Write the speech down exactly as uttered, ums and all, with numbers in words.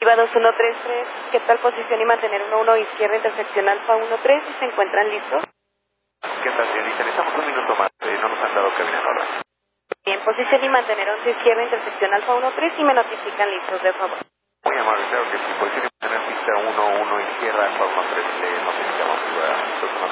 Viva dos uno tres tres, ¿qué tal posición y mantener uno uno izquierda intersección Alfa uno tres? ¿Se encuentran listos? ¿Qué tal, señorita? Necesitamos un minuto más, eh, no nos han dado cabina ahora. Bien, posición y mantener once izquierda intersección Alfa uno tres y me notifican listos, de favor. Muy amable, claro que sí. Posición y mantener pista uno uno izquierda, Alfa uno tres, eh, notificamos.